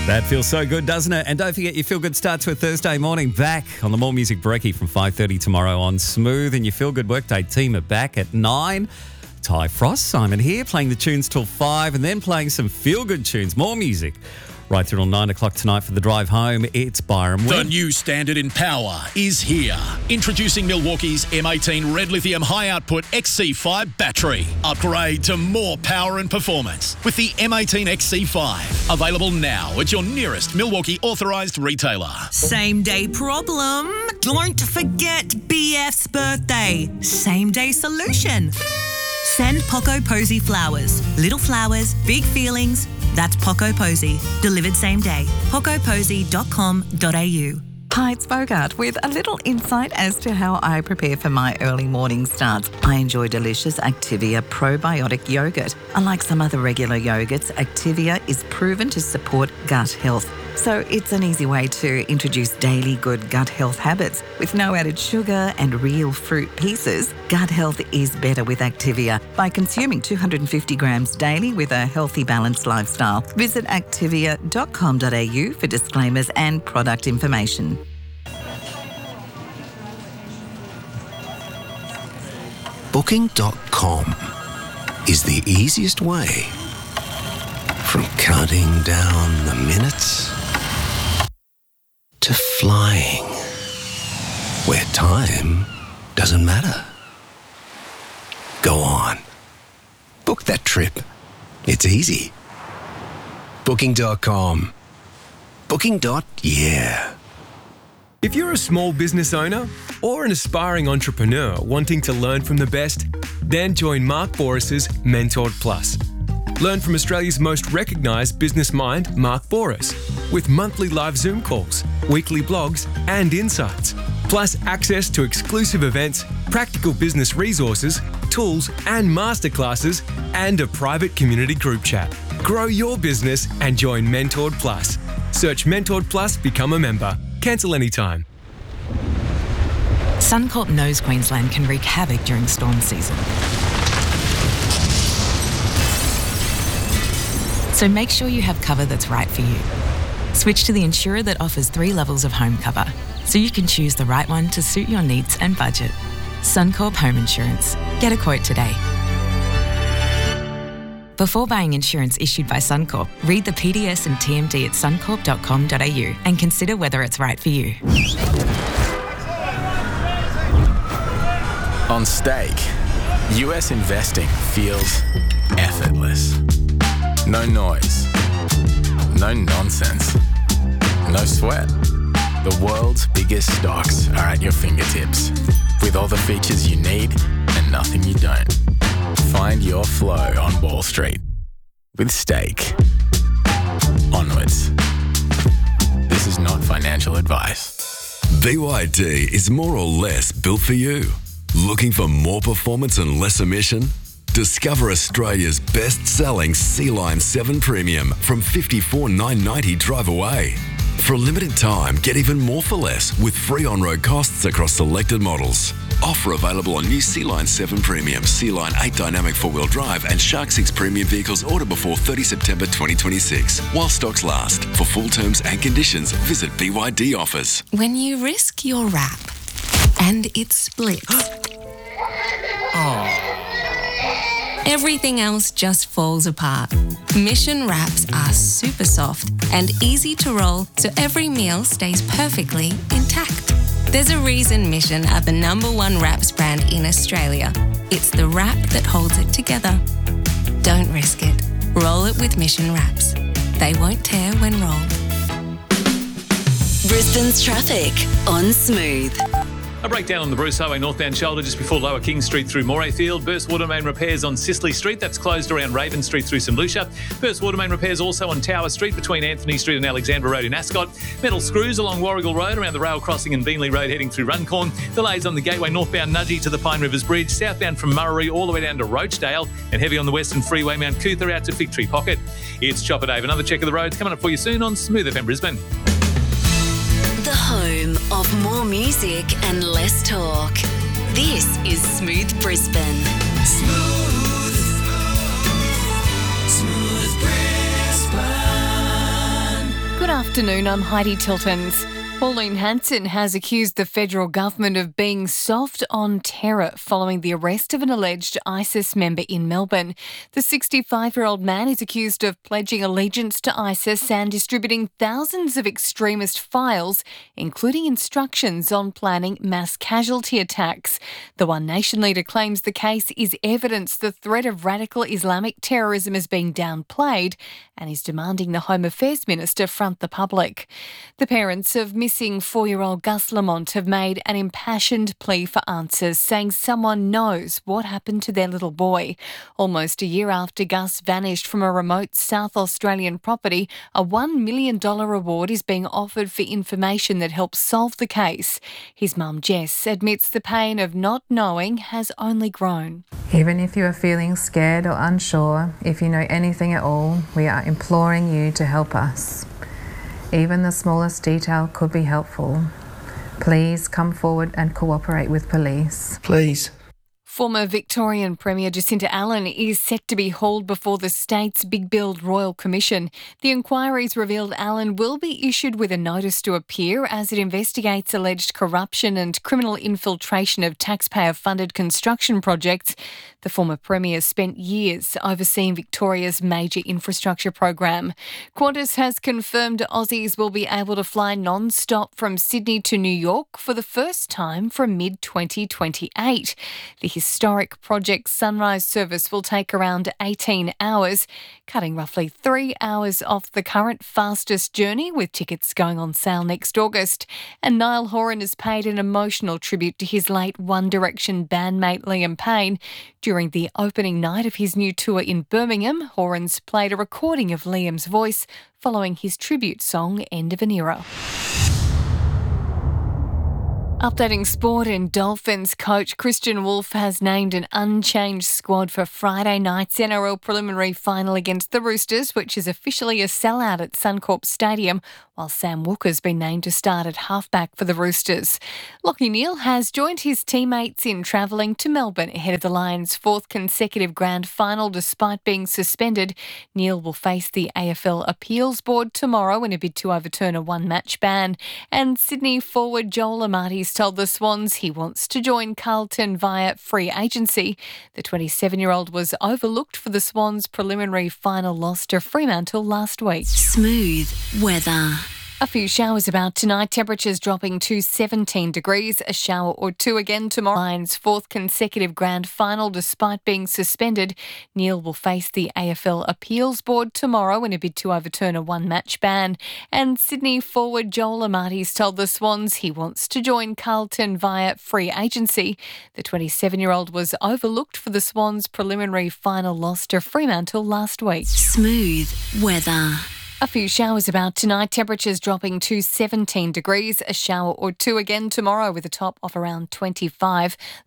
That feels so good, doesn't it? And don't forget, your Feel Good starts with Thursday morning back on the More Music Brekkie from 5:30 tomorrow on Smooth. And your Feel Good Workday team are back at 9. Ty Frost, Simon here, playing the tunes till 5 and then playing some Feel Good tunes, more music. Right through till 9 o'clock tonight for the drive home, it's Byron The Wynn. new standard in power is here. Introducing Milwaukee's M18 Red Lithium High Output XC5 battery. Upgrade to more power and performance with the M18 XC5. Available now at your nearest Milwaukee authorised retailer. Same day problem? Don't forget BF's birthday. Same day solution. Send Poco Posy flowers. Little flowers, big feelings. That's Poco Posy. Delivered same day. pocoposy.com.au. Hi, it's Bogart with a little insight as to how I prepare for my early morning starts. I enjoy delicious Activia probiotic yogurt. Unlike some other regular yogurts, Activia is proven to support gut health. So it's an easy way to introduce daily good gut health habits. With no added sugar and real fruit pieces, gut health is better with Activia by consuming 250 grams daily with a healthy, balanced lifestyle. Visit activia.com.au for disclaimers and product information. Booking.com is the easiest way from counting down the minutes to flying, where time doesn't matter. Go on. Book that trip. It's easy. Booking.com. Booking.yeah. If you're a small business owner or an aspiring entrepreneur wanting to learn from the best, then join Mark Boris's Mentored Plus. Learn from Australia's most recognised business mind, Mark Boris, with monthly live Zoom calls, weekly blogs and insights, plus access to exclusive events, practical business resources, tools and masterclasses, and a private community group chat. Grow your business and join Mentored Plus. Search Mentored Plus, become a member. Cancel anytime. Suncorp knows Queensland can wreak havoc during storm season. So make sure you have cover that's right for you. Switch to the insurer that offers 3 levels of home cover, so you can choose the right one to suit your needs and budget. Suncorp Home Insurance. Get a quote today. Before buying insurance issued by Suncorp, read the PDS and TMD at suncorp.com.au and consider whether it's right for you. On Stake, US investing feels effortless. No noise, no nonsense, no sweat. The world's biggest stocks are at your fingertips, with all the features you need and nothing you don't. Find your flow on Wall Street with Stake. Onwards. This is not financial advice. BYD is more or less built for you. Looking for more performance and less emission? Discover Australia's best-selling C-Line 7 Premium from $54,990 drive away. For a limited time, get even more for less with free on-road costs across selected models. Offer available on new C-Line 7 Premium, C-Line 8 Dynamic 4-wheel drive and Shark 6 Premium vehicles ordered before 30 September 2026. While stocks last. For full terms and conditions, visit BYD Offers. When you risk your wrap and it splits. Everything else just falls apart. Mission wraps are super soft and easy to roll, so every meal stays perfectly intact. There's a reason Mission are the #1 wraps brand in Australia. It's the wrap that holds it together. Don't risk it. Roll it with Mission wraps. They won't tear when rolled. Brisbane's traffic on Smooth. A breakdown on the Bruce Highway northbound shoulder just before Lower King Street through Morayfield. Burst water main repairs on Sisley Street. That's closed around Raven Street through St Lucia. Burst water main repairs also on Tower Street between Anthony Street and Alexandra Road in Ascot. Metal screws along Warrigal Road around the rail crossing and Beanley Road heading through Runcorn. Delays on the Gateway northbound Nudgee to the Pine Rivers Bridge. Southbound from Murray all the way down to Roachdale. And heavy on the Western Freeway Mount Cootha out to Fig Tree Pocket. It's Chopper Dave. Another check of the roads coming up for you soon on Smooth FM Brisbane. The home of more music and less talk. This is Smooth Brisbane. Smooth Brisbane. Good afternoon, I'm Heidi Tiltons. Pauline Hanson has accused the federal government of being soft on terror following the arrest of an alleged ISIS member in Melbourne. The 65-year-old man is accused of pledging allegiance to ISIS and distributing thousands of extremist files, including instructions on planning mass casualty attacks. The One Nation leader claims the case is evidence the threat of radical Islamic terrorism is being downplayed and is demanding the Home Affairs Minister front the public. The parents of missing 4-year-old Gus Lamont have made an impassioned plea for answers, saying someone knows what happened to their little boy. Almost a year after Gus vanished from a remote South Australian property, a $1 million reward is being offered for information that helps solve the case. His mum, Jess, admits the pain of not knowing has only grown. Even if you are feeling scared or unsure, if you know anything at all, we are imploring you to help us. Even the smallest detail could be helpful. Please come forward and cooperate with police. Please. Former Victorian Premier Jacinta Allen is set to be hauled before the state's Big Build Royal Commission. The inquiries revealed Allen will be issued with a notice to appear as it investigates alleged corruption and criminal infiltration of taxpayer-funded construction projects. The former Premier spent years overseeing Victoria's major infrastructure program. Qantas has confirmed Aussies will be able to fly non-stop from Sydney to New York for the first time from mid-2028. The historic Project Sunrise service will take around 18 hours, cutting roughly 3 hours off the current fastest journey, with tickets going on sale next August. And Niall Horan has paid an emotional tribute to his late One Direction bandmate Liam Payne. During the opening night of his new tour in Birmingham, Horan's played a recording of Liam's voice following his tribute song End of an Era. Updating sport, and Dolphins coach Christian Wolff has named an unchanged squad for Friday night's NRL preliminary final against the Roosters, which is officially a sellout at Suncorp Stadium, while Sam Walker's been named to start at halfback for the Roosters. Lachie Neale has joined his teammates in travelling to Melbourne ahead of the Lions' fourth consecutive grand final despite being suspended. Neale will face the AFL Appeals Board tomorrow in a bid to overturn a one-match ban. And Sydney forward Joel Amate's told the Swans he wants to join Carlton via free agency. The 27-year-old was overlooked for the Swans' preliminary final loss to Fremantle last week. Smooth weather. A few showers about tonight, temperatures dropping to 17 degrees, a shower or two again tomorrow. Lions' fourth consecutive grand final despite being suspended. Neale will face the AFL Appeals Board tomorrow in a bid to overturn a one-match ban. And Sydney forward Joel Amate's told the Swans he wants to join Carlton via free agency. The 27-year-old was overlooked for the Swans' preliminary final loss to Fremantle last week. Smooth weather. A few showers about tonight, temperatures dropping to 17 degrees, a shower or two again tomorrow with a top of around 25.